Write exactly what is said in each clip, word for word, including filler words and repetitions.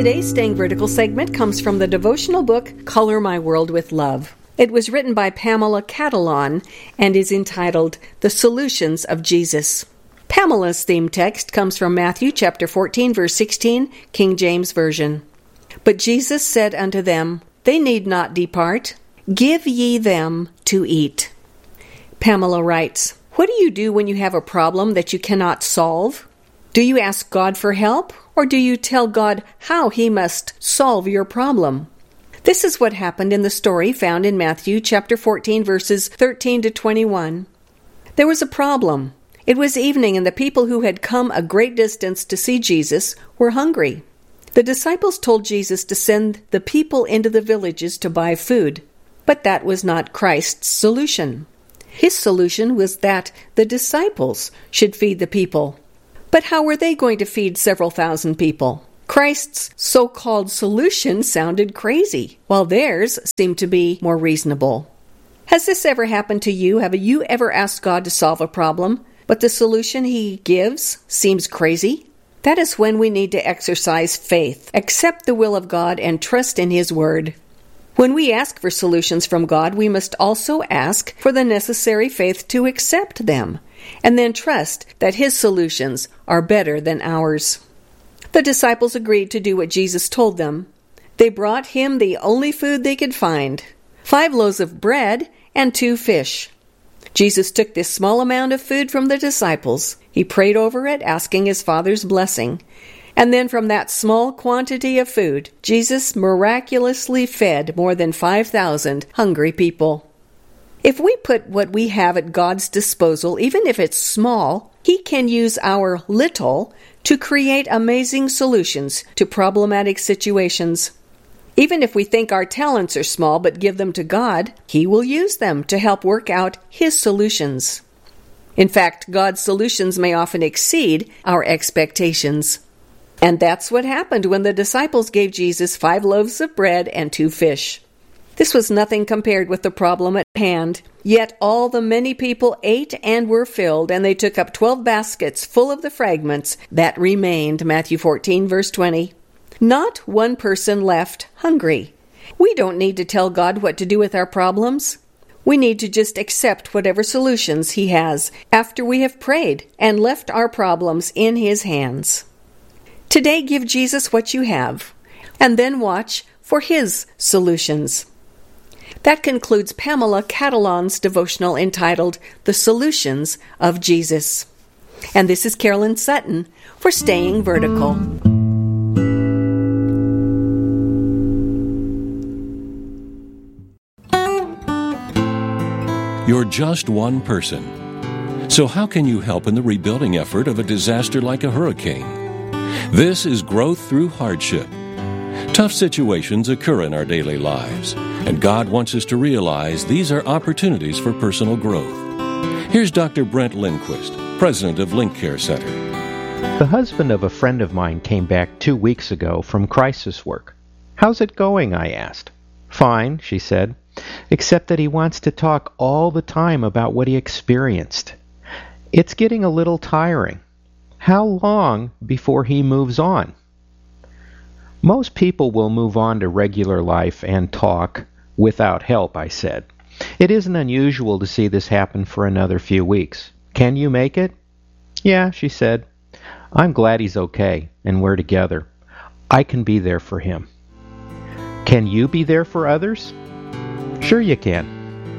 Today's Staying Vertical segment comes from the devotional book, Color My World with Love. It was written by Pamela Catalon and is entitled, The Solutions of Jesus. Pamela's theme text comes from Matthew chapter fourteen, verse sixteen, King James Version. But Jesus said unto them, They need not depart. Give ye them to eat. Pamela writes, What do you do when you have a problem that you cannot solve? Do you ask God for help, or do you tell God how He must solve your problem? This is what happened in the story found in Matthew chapter fourteen, verses thirteen to twenty-one. There was a problem. It was evening, and the people who had come a great distance to see Jesus were hungry. The disciples told Jesus to send the people into the villages to buy food, but that was not Christ's solution. His solution was that the disciples should feed the people. But how were they going to feed several thousand people? Christ's so-called solution sounded crazy, while theirs seemed to be more reasonable. Has this ever happened to you? Have you ever asked God to solve a problem, but the solution He gives seems crazy? That is when we need to exercise faith, accept the will of God, and trust in His Word. When we ask for solutions from God, we must also ask for the necessary faith to accept them, and then trust that His solutions are better than ours. The disciples agreed to do what Jesus told them. They brought Him the only food they could find, five loaves of bread and two fish. Jesus took this small amount of food from the disciples. He prayed over it, asking His Father's blessing. And then from that small quantity of food, Jesus miraculously fed more than five thousand hungry people. If we put what we have at God's disposal, even if it's small, He can use our little to create amazing solutions to problematic situations. Even if we think our talents are small but give them to God, He will use them to help work out His solutions. In fact, God's solutions may often exceed our expectations. And that's what happened when the disciples gave Jesus five loaves of bread and two fish. This was nothing compared with the problem at hand. Yet all the many people ate and were filled, and they took up twelve baskets full of the fragments that remained. Matthew fourteen, verse twenty. Not one person left hungry. We don't need to tell God what to do with our problems. We need to just accept whatever solutions He has after we have prayed and left our problems in His hands. Today, give Jesus what you have, and then watch for His solutions. That concludes Pamela Catalon's devotional entitled, The Solutions of Jesus. And this is Carolyn Sutton for Staying Vertical. You're just one person. So how can you help in the rebuilding effort of a disaster like a hurricane? This is growth through hardship. Tough situations occur in our daily lives, and God wants us to realize these are opportunities for personal growth. Here's Doctor Brent Lindquist, president of Link Care Center. The husband of a friend of mine came back two weeks ago from crisis work. How's it going? I asked. Fine, she said, except that he wants to talk all the time about what he experienced. It's getting a little tiring. How long before he moves on? Most people will move on to regular life and talk without help, I said. It isn't unusual to see this happen for another few weeks. Can you make it? Yeah, she said. I'm glad he's okay and we're together. I can be there for him. Can you be there for others? Sure you can.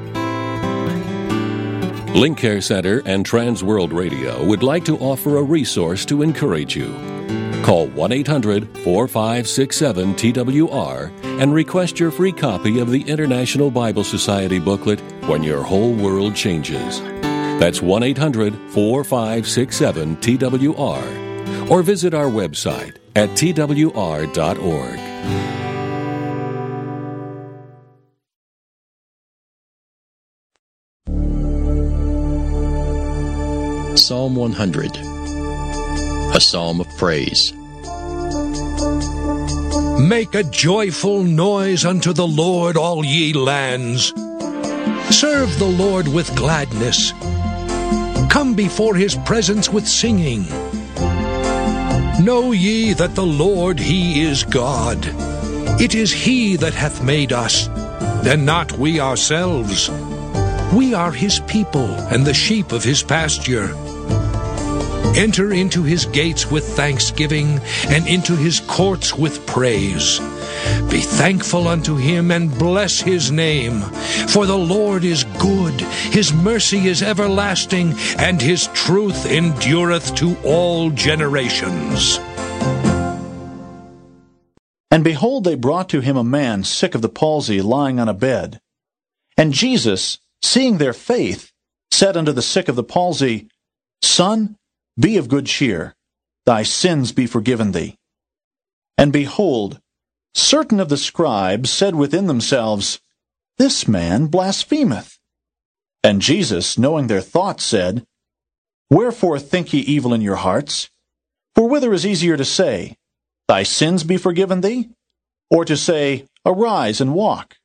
Link Care Center and Trans World Radio would like to offer a resource to encourage you. Call one eight hundred, four five six seven, T W R and request your free copy of the International Bible Society booklet, When Your Whole World Changes. That's one eight hundred, four five six seven, T W R. Or visit our website at T W R dot org. Psalm one hundred, a psalm of praise. Make a joyful noise unto the Lord, all ye lands. Serve the Lord with gladness. Come before His presence with singing. Know ye that the Lord, He is God. It is He that hath made us, and not we ourselves. We are His people, and the sheep of His pasture. Enter into His gates with thanksgiving, and into His courts with praise. Be thankful unto Him, and bless His name. For the Lord is good, His mercy is everlasting, and His truth endureth to all generations. And behold, they brought to him a man sick of the palsy, lying on a bed. And Jesus, seeing their faith, said unto the sick of the palsy, Son, be of good cheer, thy sins be forgiven thee. And behold, certain of the scribes said within themselves, This man blasphemeth. And Jesus, knowing their thoughts, said, Wherefore think ye evil in your hearts? For whither is easier to say, Thy sins be forgiven thee? Or to say, Arise and walk?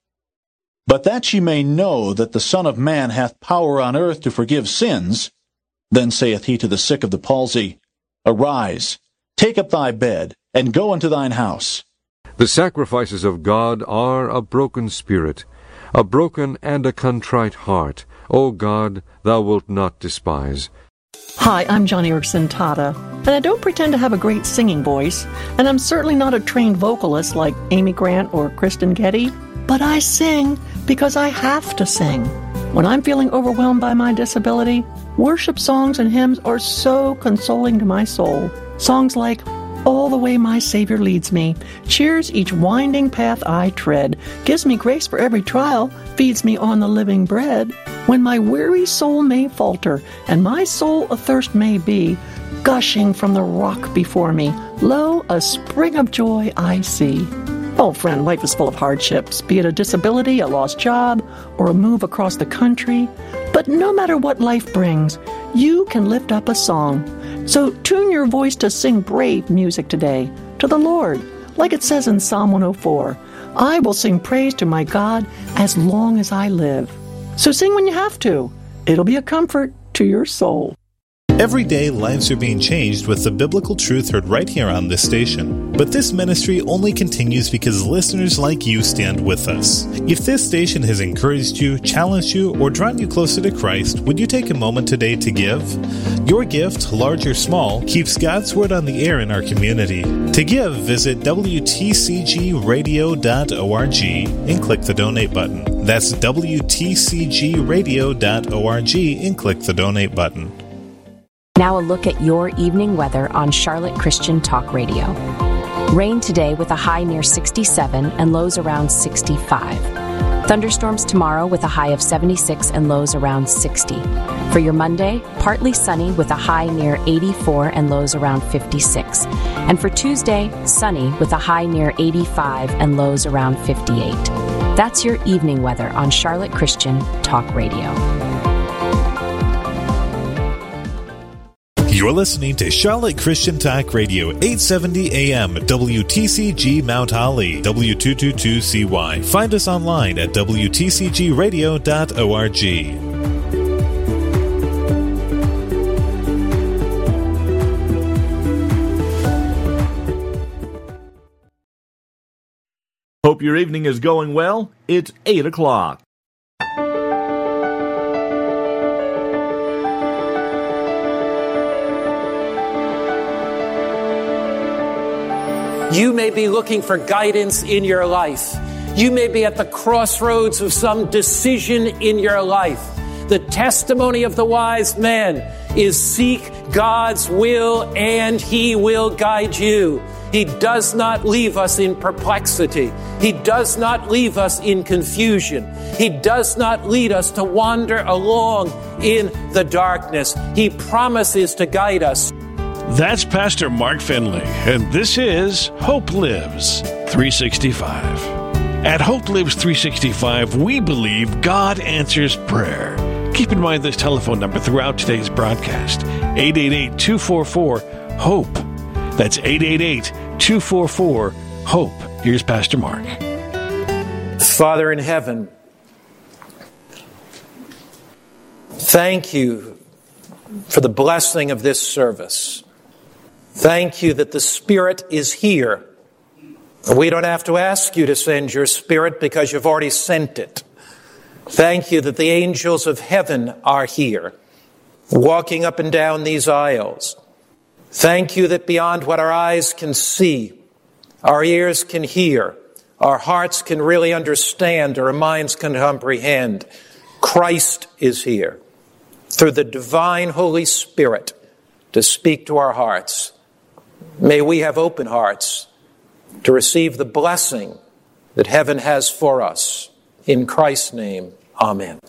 But that ye may know that the Son of Man hath power on earth to forgive sins, then saith he to the sick of the palsy, Arise, take up thy bed, and go unto thine house. The sacrifices of God are a broken spirit, a broken and a contrite heart. O God, thou wilt not despise. Hi, I'm Johnny Erickson Tata, and I don't pretend to have a great singing voice, and I'm certainly not a trained vocalist like Amy Grant or Kristen Getty, but I sing because I have to sing. When I'm feeling overwhelmed by my disability, worship songs and hymns are so consoling to my soul. Songs like All the Way My Savior Leads Me cheers each winding path I tread, gives me grace for every trial, feeds me on the living bread. When my weary soul may falter, and my soul athirst may be, gushing from the rock before me, lo, a spring of joy I see. Oh, friend, life is full of hardships, be it a disability, a lost job, or a move across the country. But no matter what life brings, you can lift up a song. So tune your voice to sing brave music today to the Lord. Like it says in Psalm one oh four, I will sing praise to my God as long as I live. So sing when you have to. It'll be a comfort to your soul. Every day, lives are being changed with the biblical truth heard right here on this station. But this ministry only continues because listeners like you stand with us. If this station has encouraged you, challenged you, or drawn you closer to Christ, would you take a moment today to give? Your gift, large or small, keeps God's Word on the air in our community. To give, visit W T C G radio dot org and click the donate button. That's W T C G radio dot org and click the donate button. Now a look at your evening weather on Charlotte Christian Talk Radio. Rain today with a high near sixty-seven and lows around sixty-five. Thunderstorms tomorrow with a high of seventy-six and lows around sixty. For your Monday, partly sunny with a high near eighty-four and lows around fifty-six. And for Tuesday, sunny with a high near eighty-five and lows around fifty-eight. That's your evening weather on Charlotte Christian Talk Radio. You're listening to Charlotte Christian Talk Radio, eight seventy A M, W T C G Mount Holly, W two twenty-two C Y. Find us online at W T C G radio dot org. Hope your evening is going well. It's eight o'clock. You may be looking for guidance in your life. You may be at the crossroads of some decision in your life. The testimony of the wise man is seek God's will and He will guide you. He does not leave us in perplexity. He does not leave us in confusion. He does not lead us to wander along in the darkness. He promises to guide us. That's Pastor Mark Finley, and this is Hope Lives three sixty-five. At Hope Lives three sixty-five, we believe God answers prayer. Keep in mind this telephone number throughout today's broadcast, eight eight eight, two four four, HOPE. That's eight eight eight, two four four, HOPE. Here's Pastor Mark. Father in heaven, thank you for the blessing of this service. Thank you that the Spirit is here. We don't have to ask you to send your Spirit because you've already sent it. Thank you that the angels of heaven are here, walking up and down these aisles. Thank you that beyond what our eyes can see, our ears can hear, our hearts can really understand, our minds can comprehend, Christ is here through the divine Holy Spirit to speak to our hearts. May we have open hearts to receive the blessing that heaven has for us. In Christ's name, amen.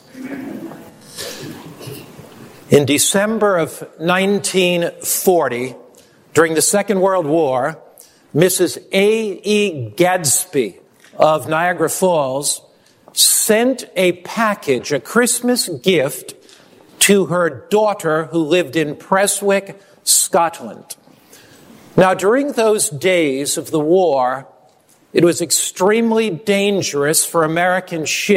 In December of nineteen forty, during the Second World War, Missus A E Gadsby of Niagara Falls sent a package, a Christmas gift, to her daughter who lived in Prestwick, Scotland. Now, during those days of the war, it was extremely dangerous for American ships